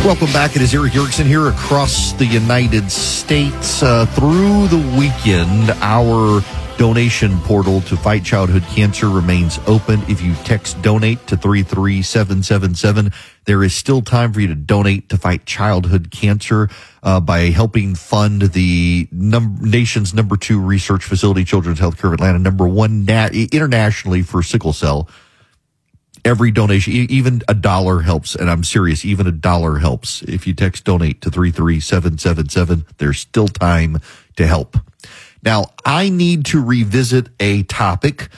Welcome back. It is Eric Erickson here across the United States. Through the weekend, our donation portal to fight childhood cancer remains open. If you text donate to 33777, there is still time for you to donate to fight childhood cancer by helping fund the nation's number 2 research facility, Children's Healthcare of Atlanta, number 1 internationally for sickle cell. Every donation, even $1 helps, and I'm serious, even $1 helps. If you text donate to 33777, there's still time to help. Now, I need to revisit a topic.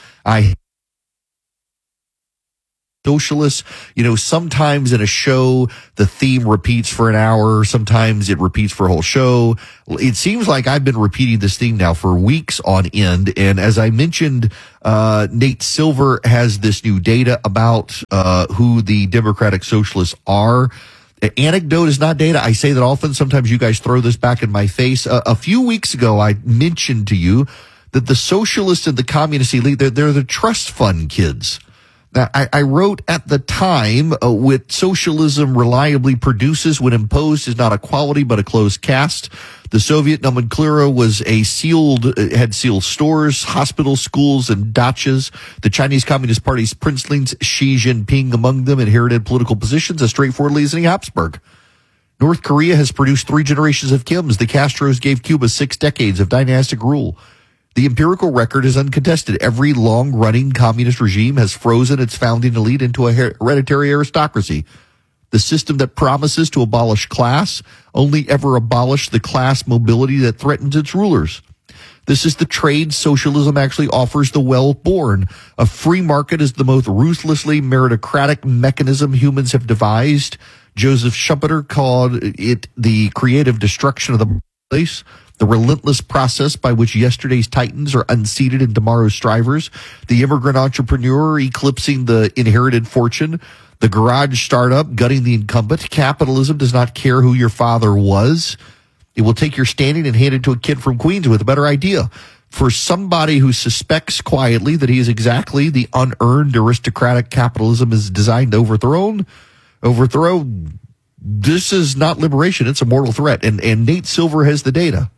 Socialists, sometimes in a show, the theme repeats for an hour. Sometimes it repeats for a whole show. It seems like I've been repeating this theme now for weeks on end. And as I mentioned, Nate Silver has this new data about who the Democratic Socialists are. Anecdote is not data. I say that often. Sometimes you guys throw this back in my face. A few weeks ago, I mentioned to you that the socialists and the communist elite, they're the trust fund kids. Now, I wrote at the time, what socialism reliably produces when imposed is not a quality but a closed caste. The Soviet nomenclature was had sealed stores, hospitals, schools, and dachas. The Chinese Communist Party's princelings, Xi Jinping among them, inherited political positions as straightforwardly as any Habsburg. North Korea has produced 3 generations of Kims. The Castros gave Cuba 6 decades of dynastic rule. The empirical record is uncontested. Every long-running communist regime has frozen its founding elite into a hereditary aristocracy. The system that promises to abolish class only ever abolished the class mobility that threatens its rulers. This is the trade socialism actually offers the well-born. A free market is the most ruthlessly meritocratic mechanism humans have devised. Joseph Schumpeter called it the creative destruction of the place. The relentless process by which yesterday's titans are unseated and tomorrow's strivers, the immigrant entrepreneur eclipsing the inherited fortune, the garage startup gutting the incumbent. Capitalism does not care who your father was. It will take your standing and hand it to a kid from Queens with a better idea. For somebody who suspects quietly that he is exactly the unearned aristocratic capitalism is designed to overthrow, this is not liberation. It's a mortal threat. And Nate Silver has the data.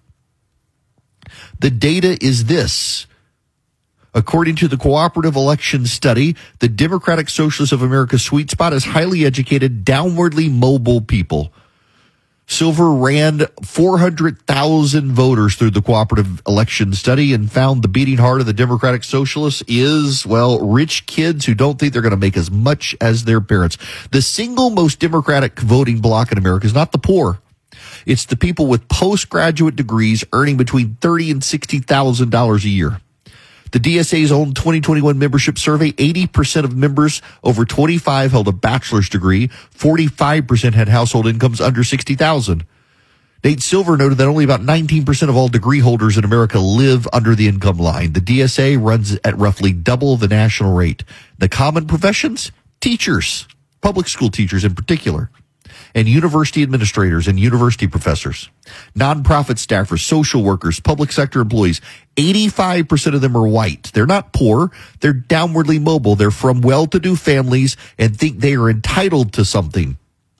The data is this. According to the Cooperative Election Study, the Democratic Socialists of America's sweet spot is highly educated, downwardly mobile people. Silver ran 400,000 voters through the Cooperative Election Study and found the beating heart of the Democratic Socialists is, rich kids who don't think they're going to make as much as their parents. The single most Democratic voting bloc in America is not the poor. It's the people with postgraduate degrees earning between $30,000 and $60,000 a year. The DSA's own 2021 membership survey, 80% of members over 25 held a bachelor's degree. 45% had household incomes under $60,000. Nate Silver noted that only about 19% of all degree holders in America live under the income line. The DSA runs at roughly double the national rate. The common professions? Teachers, public school teachers in particular, and university administrators and university professors, nonprofit staffers, social workers, public sector employees. 85% of them are white. They're not poor. They're downwardly mobile. They're from well-to-do families and think they are entitled to something.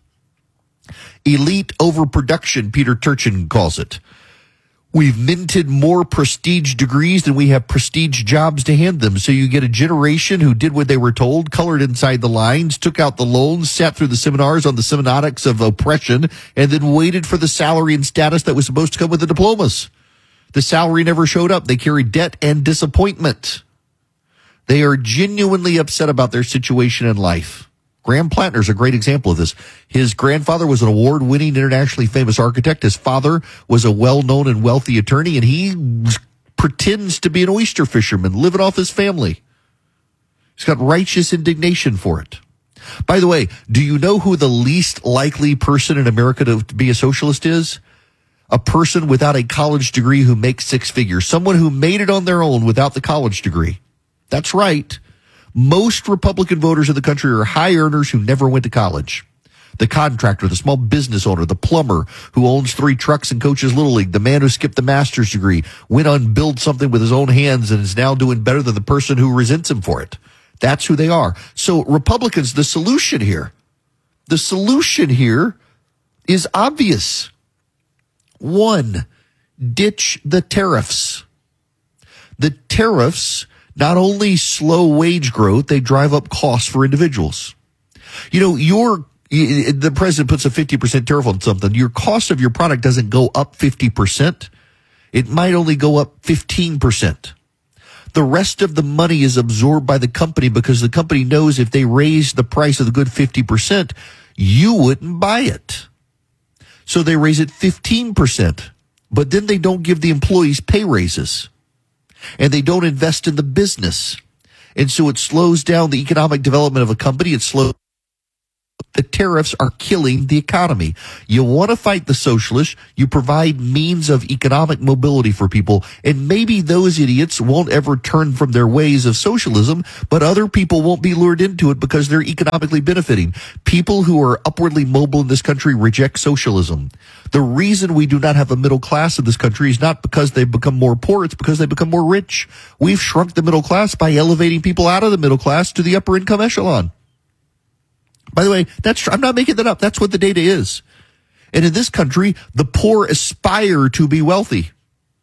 Elite overproduction, Peter Turchin calls it. We've minted more prestige degrees than we have prestige jobs to hand them. So you get a generation who did what they were told, colored inside the lines, took out the loans, sat through the seminars on the semiotics of oppression, and then waited for the salary and status that was supposed to come with the diplomas. The salary never showed up. They carried debt and disappointment. They are genuinely upset about their situation in life. Graham Plattner is a great example of this. His grandfather was an award-winning, internationally famous architect. His father was a well-known and wealthy attorney, and he pretends to be an oyster fisherman, living off his family. He's got righteous indignation for it. By the way, do you know who the least likely person in America to be a socialist is? A person without a college degree who makes 6 figures. Someone who made it on their own without the college degree. That's right. Most Republican voters in the country are high earners who never went to college. The contractor, the small business owner, the plumber who owns 3 trucks and coaches Little League, the man who skipped the master's degree, went on and built something with his own hands and is now doing better than the person who resents him for it. That's who they are. So Republicans, the solution here is obvious. One, ditch the tariffs. The tariffs not only slow wage growth, they drive up costs for individuals. The president puts a 50% tariff on something. Your cost of your product doesn't go up 50%. It might only go up 15%. The rest of the money is absorbed by the company because the company knows if they raise the price of the good 50%, you wouldn't buy it. So they raise it 15%, but then they don't give the employees pay raises and they don't invest in the business. And so it slows down the economic development of a company. It slows. The tariffs are killing the economy. You want to fight the socialists, you provide means of economic mobility for people, and maybe those idiots won't ever turn from their ways of socialism, but other people won't be lured into it because they're economically benefiting. People who are upwardly mobile in this country reject socialism. The reason we do not have a middle class in this country is not because they've become more poor, it's because they've become more rich. We've shrunk the middle class by elevating people out of the middle class to the upper income echelon. By the way, I'm not making that up. That's what the data is. And in this country, the poor aspire to be wealthy.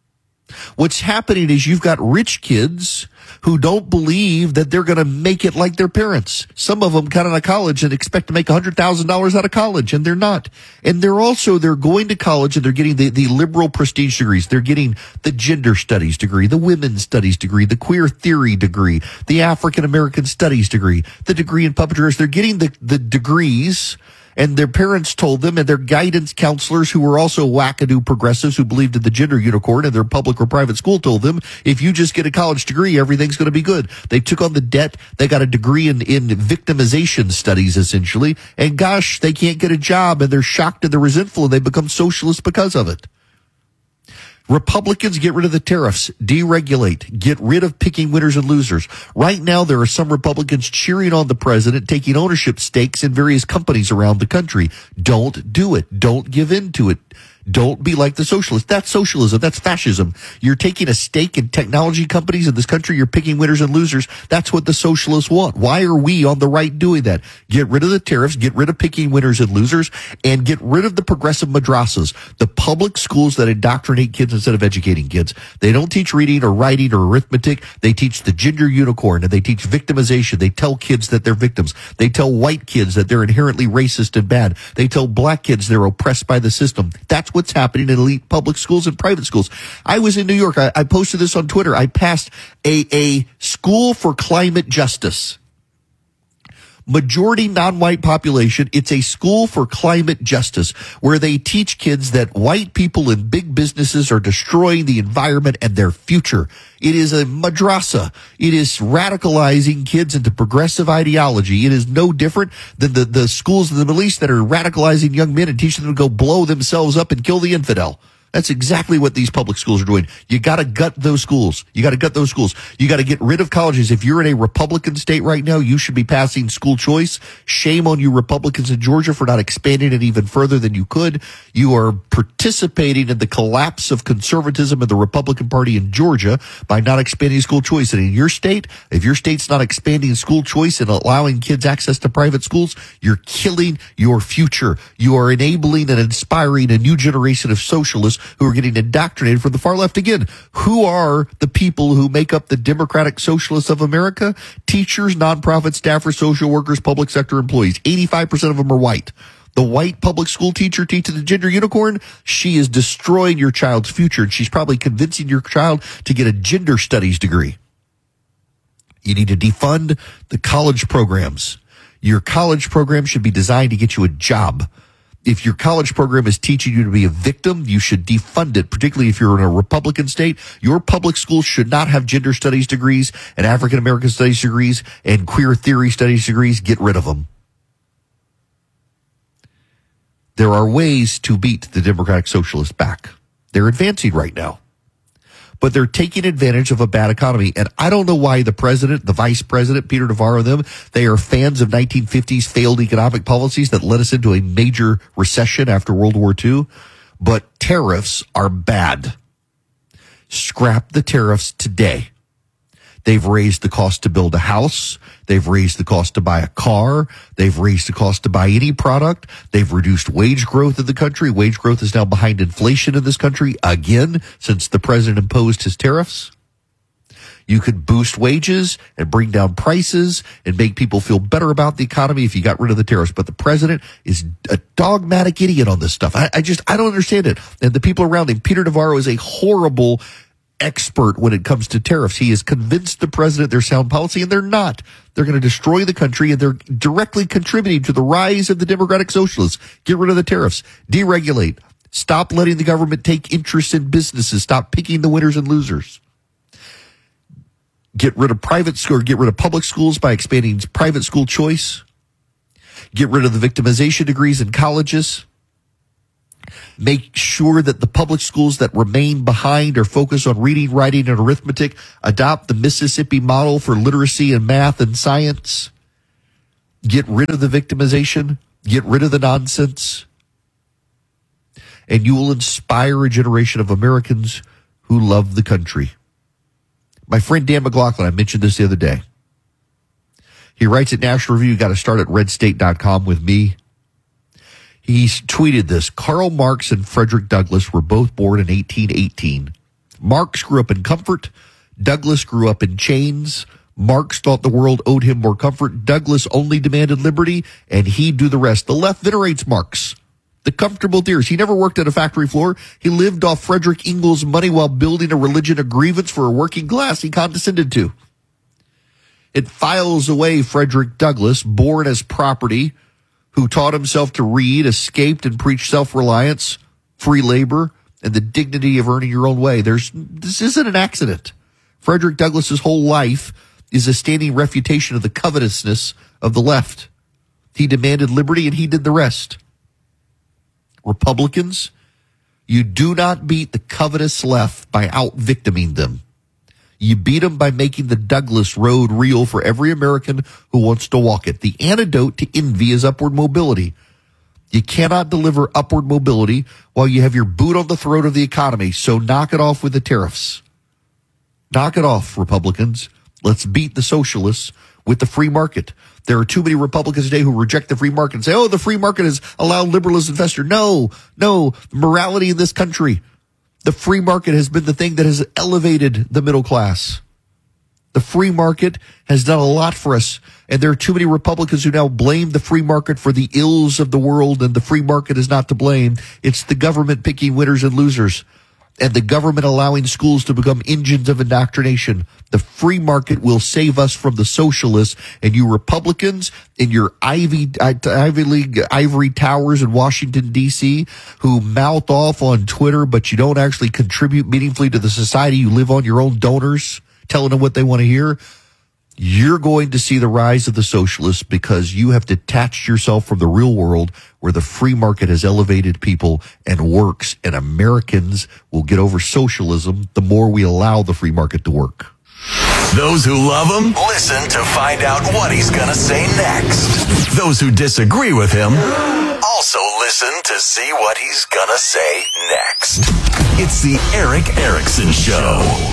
What's happening is you've got rich kids who don't believe that they're going to make it like their parents. Some of them got out of college and expect to make $100,000 out of college, and they're not. And they're going to college and they're getting the liberal prestige degrees. They're getting the gender studies degree, the women's studies degree, the queer theory degree, the African American studies degree, the degree in puppetry. They're getting the degrees. And their parents told them, and their guidance counselors, who were also wackadoo progressives who believed in the gender unicorn, and their public or private school told them, if you just get a college degree, everything's going to be good. They took on the debt. They got a degree in victimization studies, essentially. And gosh, they can't get a job, and they're shocked and they're resentful, and they become socialists because of it. Republicans, get rid of the tariffs, deregulate, get rid of picking winners and losers. Right now, there are some Republicans cheering on the president, taking ownership stakes in various companies around the country. Don't do it. Don't give in to it. Don't be like the socialists. That's socialism. That's fascism. You're taking a stake in technology companies in this country. You're picking winners and losers. That's what the socialists want. Why are we on the right doing that? Get rid of the tariffs, get rid of picking winners and losers, and get rid of the progressive madrasas, the public schools that indoctrinate kids instead of educating kids. They don't teach reading or writing or arithmetic. They teach the gender unicorn, and they teach victimization. They tell kids that they're victims. They tell white kids that they're inherently racist and bad. They tell black kids they're oppressed by the system. That's what's happening in elite public schools and private schools. I was in New York. I posted this on Twitter. I passed a school for climate justice. Majority non-white population. It's a school for climate justice where they teach kids that white people in big businesses are destroying the environment and their future. It is a madrasa. It is radicalizing kids into progressive ideology. It is no different than the schools in the Middle East that are radicalizing young men and teaching them to go blow themselves up and kill the infidel. That's exactly what these public schools are doing. You got to gut those schools. You got to gut those schools. You got to get rid of colleges. If you're in a Republican state right now, you should be passing school choice. Shame on you Republicans in Georgia for not expanding it even further than you could. You are participating in the collapse of conservatism in the Republican Party in Georgia by not expanding school choice. And in your state, if your state's not expanding school choice and allowing kids access to private schools, you're killing your future. You are enabling and inspiring a new generation of socialists who are getting indoctrinated from the far left. Again, who are the people who make up the Democratic Socialists of America? Teachers, nonprofit staffers, social workers, public sector employees. 85% of them are white. The white public school teacher teaching the gender unicorn, she is destroying your child's future, and she's probably convincing your child to get a gender studies degree. You need to defund the college programs. Your college program should be designed to get you a job. If your college program is teaching you to be a victim, you should defund it, particularly if you're in a Republican state. Your public schools should not have gender studies degrees and African American studies degrees and queer theory studies degrees. Get rid of them. There are ways to beat the Democratic Socialists back. They're advancing right now, but they're taking advantage of a bad economy. And I don't know why the president, the vice president, Peter Navarro, them, they are fans of 1950s failed economic policies that led us into a major recession after World War II. But tariffs are bad. Scrap the tariffs today. They've raised the cost to build a house. They've raised the cost to buy a car. They've raised the cost to buy any product. They've reduced wage growth in the country. Wage growth is now behind inflation in this country again since the president imposed his tariffs. You could boost wages and bring down prices and make people feel better about the economy if you got rid of the tariffs. But the president is a dogmatic idiot on this stuff. I don't understand it. And the people around him, Peter Navarro is a horrible expert when it comes to tariffs. He has convinced the president they're sound policy, and they're not. They're going to destroy the country, and they're directly contributing to the rise of the democratic socialists. Get rid of the tariffs. Deregulate. Stop letting the government take interest in businesses. Stop picking the winners and losers. Get rid of get rid of public schools by expanding private school choice. Get rid of the victimization degrees in colleges. Make sure that the public schools that remain behind are focused on reading, writing, and arithmetic. Adopt the Mississippi model for literacy and math and science. Get rid of the victimization. Get rid of the nonsense. And you will inspire a generation of Americans who love the country. My friend Dan McLaughlin, I mentioned this the other day. He writes at National Review, you got to start at redstate.com with me. He's tweeted this. Karl Marx and Frederick Douglass were both born in 1818. Marx grew up in comfort. Douglass grew up in chains. Marx thought the world owed him more comfort. Douglass only demanded liberty, and he'd do the rest. The left venerates Marx. The comfortable dears. He never worked at a factory floor. He lived off Frederick Ingalls' money while building a religion of grievance for a working class he condescended to. It files away Frederick Douglass, born as property, who taught himself to read, escaped, and preached self-reliance, free labor, and the dignity of earning your own way. This isn't an accident. Frederick Douglass's whole life is a standing refutation of the covetousness of the left. He demanded liberty, and he did the rest. Republicans, you do not beat the covetous left by out-victiming them. You beat them by making the Douglass road real for every American who wants to walk it. The antidote to envy is upward mobility. You cannot deliver upward mobility while you have your boot on the throat of the economy, so knock it off with the tariffs. Knock it off, Republicans. Let's beat the socialists with the free market. There are too many Republicans today who reject the free market and say, oh, the free market has allowed liberalism to fester. No, morality in this country. The free market has been the thing that has elevated the middle class. The free market has done a lot for us, and there are too many Republicans who now blame the free market for the ills of the world, and the free market is not to blame. It's the government picking winners and losers, and the government allowing schools to become engines of indoctrination. The free market will save us from the socialists, and you Republicans in your Ivy League ivory towers in Washington, D.C., who mouth off on Twitter, but you don't actually contribute meaningfully to the society you live on, your own donors, telling them what they want to hear. You're going to see the rise of the socialists because you have detached yourself from the real world where the free market has elevated people and works, and Americans will get over socialism the more we allow the free market to work. Those who love him, listen to find out what he's going to say next. Those who disagree with him, also listen to see what he's going to say next. It's the Erick Erickson Show.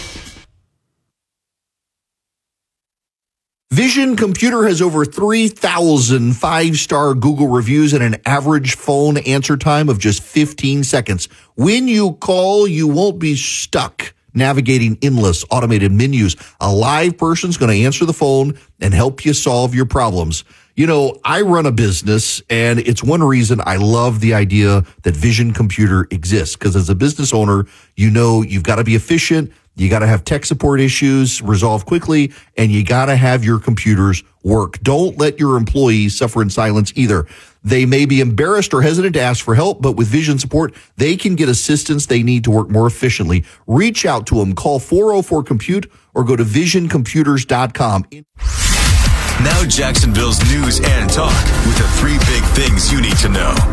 Vision Computer has over 3,000 five-star Google reviews and an average phone answer time of just 15 seconds. When you call, you won't be stuck navigating endless automated menus. A live person's going to answer the phone and help you solve your problems. You know, I run a business, and it's one reason I love the idea that Vision Computer exists, because as a business owner, you know you've got to be efficient. You got to have tech support issues resolved quickly, and you got to have your computers work. Don't let your employees suffer in silence either. They may be embarrassed or hesitant to ask for help, but with Vision support, they can get assistance they need to work more efficiently. Reach out to them. Call 404-COMPUTE or go to visioncomputers.com. Now Jacksonville's news and talk with the three big things you need to know. How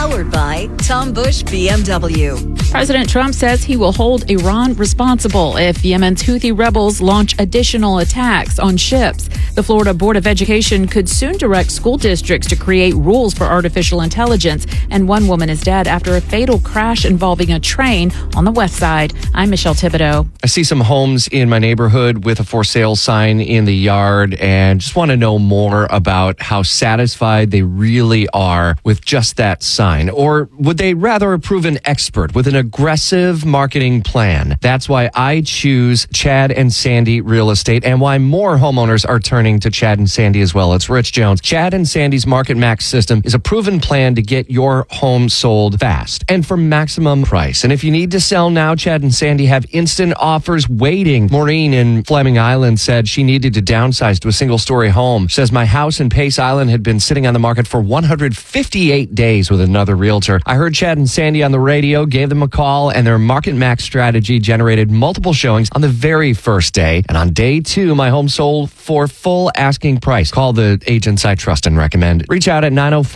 Powered by Tom Bush BMW. President Trump says he will hold Iran responsible if Yemen's Houthi rebels launch additional attacks on ships. The Florida Board of Education could soon direct school districts to create rules for artificial intelligence. And one woman is dead after a fatal crash involving a train on the west side. I'm Michelle Thibodeau. I see some homes in my neighborhood with a for sale sign in the yard and just want to know more about how satisfied they really are with just that sign. Or would they rather approve an expert with an aggressive marketing plan? That's why I choose Chad and Sandy Real Estate and why more homeowners are turning to Chad and Sandy as well. It's Rich Jones. Chad and Sandy's Market Max system is a proven plan to get your home sold fast and for maximum price. And if you need to sell now, Chad and Sandy have instant offers waiting. Maureen in Fleming Island said she needed to downsize to a single-story home. She says, my house in Pace Island had been sitting on the market for 158 days with another realtor. I heard Chad and Sandy on the radio, gave them a call, and their Market Max strategy generated multiple showings on the very first day. And on day 2, my home sold for full asking price. Call the agents I trust and recommend. Reach out at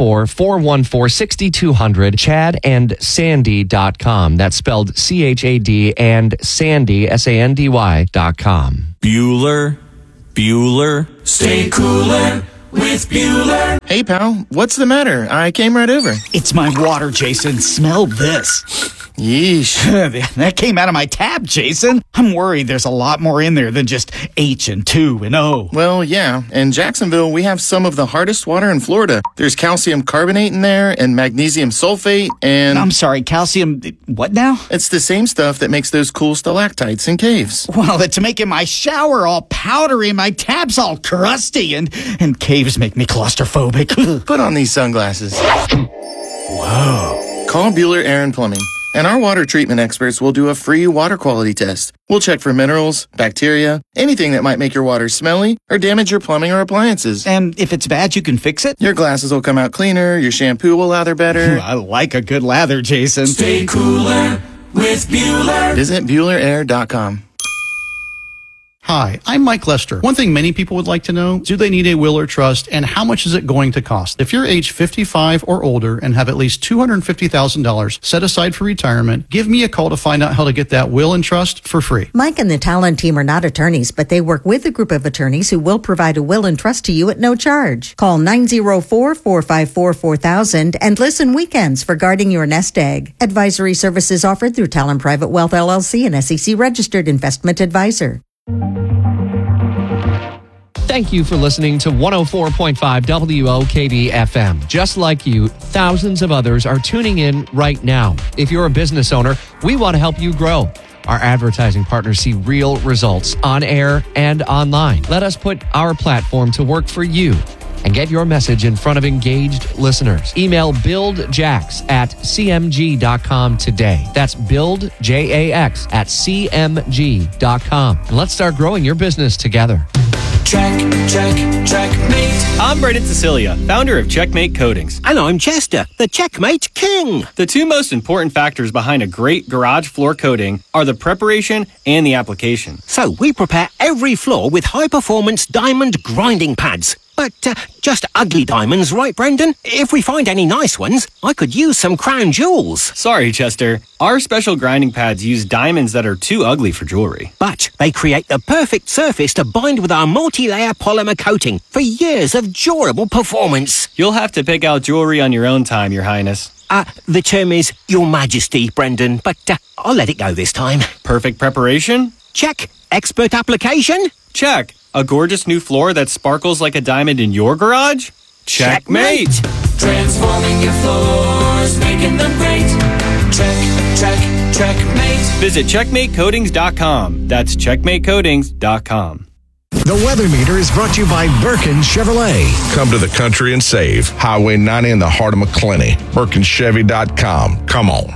904-414-6200, chadandsandy.com. That's spelled C-H-A-D and Sandy, S-A-N-D-Y.com. Bueller, stay cooler with Bueller. Hey, pal, what's the matter? I came right over. It's my water, Jason. Smell this. Yeesh. That came out of my tap, Jason. I'm worried there's a lot more in there than just H and 2 and O. Well, yeah. In Jacksonville, we have some of the hardest water in Florida. There's calcium carbonate in there and magnesium sulfate and... I'm sorry, calcium... What now? It's the same stuff that makes those cool stalactites in caves. Well, it's making my shower all powdery and my tap's all crusty and caves make me claustrophobic. Put on these sunglasses. Whoa. Call Bueller Air and Plumbing, and our water treatment experts will do a free water quality test. We'll check for minerals, bacteria, anything that might make your water smelly or damage your plumbing or appliances. And if it's bad, you can fix it? Your glasses will come out cleaner, your shampoo will lather better. I like a good lather, Jason. Stay cooler with Bueller. Visit BuellerAir.com. Hi, I'm Mike Lester. One thing many people would like to know, do they need a will or trust, and how much is it going to cost? If you're age 55 or older and have at least $250,000 set aside for retirement, give me a call to find out how to get that will and trust for free. Mike and the Talon team are not attorneys, but they work with a group of attorneys who will provide a will and trust to you at no charge. Call 904-454-4000 and listen weekends for guarding your nest egg. Advisory services offered through Talon Private Wealth LLC, an SEC-registered investment advisor. Thank you for listening to 104.5 WOKD FM. Just like you, thousands of others are tuning in right now. If you're a business owner, we want to help you grow. Our advertising partners see real results on air and online. Let us put our platform to work for you and get your message in front of engaged listeners. Email buildjax@cmg.com today. That's buildjax@cmg.com. And let's start growing your business together. Checkmate. I'm Brendan Cecilia, founder of Checkmate Coatings. And I'm Chester, the Checkmate King. The two most important factors behind a great garage floor coating are the preparation and the application. So we prepare every floor with high-performance diamond grinding pads. But just ugly diamonds, right, Brendan? If we find any nice ones, I could use some crown jewels. Sorry, Chester. Our special grinding pads use diamonds that are too ugly for jewelry. But they create the perfect surface to bind with our multi-layer polymer coating for years of durable performance. You'll have to pick out jewelry on your own time, Your Highness. The term is Your Majesty, Brendan, but I'll let it go this time. Perfect preparation? Check. Expert application? Check. A gorgeous new floor that sparkles like a diamond in your garage? Checkmate! Transforming your floors, making them great. Checkmate. Visit checkmatecoatings.com. That's checkmatecoatings.com. The Weather Meter is brought to you by Birkin Chevrolet. Come to the country and save. Highway 90 in the heart of McClenny. BirkinChevy.com. Come on.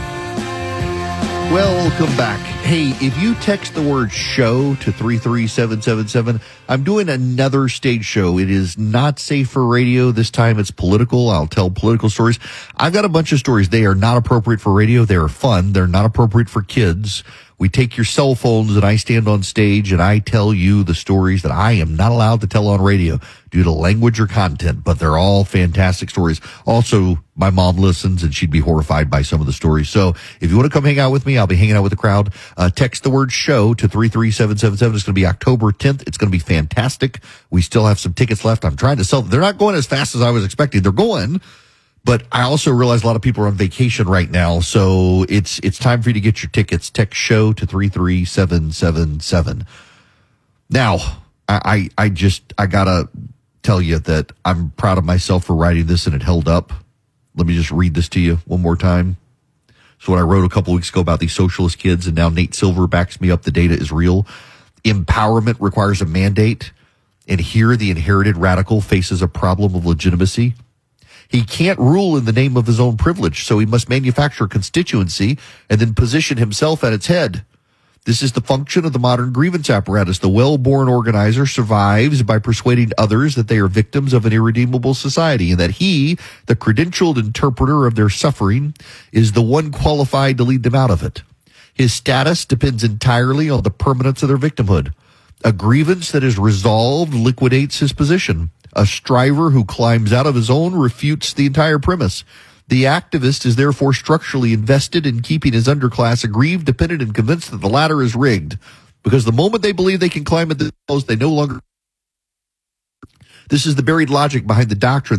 Welcome back. Hey, if you text the word show to 33777, I'm doing another stage show. It is not safe for radio. This time it's political. I'll tell political stories. I've got a bunch of stories. They are not appropriate for radio. They are fun. They're not appropriate for kids. We take your cell phones and I stand on stage and I tell you the stories that I am not allowed to tell on radio due to language or content, but they're all fantastic stories. Also, my mom listens and she'd be horrified by some of the stories. So if you want to come hang out with me, I'll be hanging out with the crowd. Text the word show to 33777. It's going to be October 10th. It's going to be fantastic. We still have some tickets left. I'm trying to sell them. They're not going as fast as I was expecting. They're going. But I also realize a lot of people are on vacation right now, so it's time for you to get your tickets. Text show to 33777. Now, I gotta tell you that I'm proud of myself for writing this and it held up. Let me just read this to you one more time. So what I wrote a couple weeks ago about these socialist kids, and now Nate Silver backs me up, the data is real. Empowerment requires a mandate, and here the inherited radical faces a problem of legitimacy. He can't rule in the name of his own privilege, so he must manufacture constituency and then position himself at its head. This is the function of the modern grievance apparatus. The well-born organizer survives by persuading others that they are victims of an irredeemable society and that he, the credentialed interpreter of their suffering, is the one qualified to lead them out of it. His status depends entirely on the permanence of their victimhood. A grievance that is resolved liquidates his position. A striver who climbs out of his own refutes the entire premise. The activist is therefore structurally invested in keeping his underclass aggrieved, dependent, and convinced that the latter is rigged. Because the moment they believe they can climb it themselves, they no longer... This is the buried logic behind the doctrine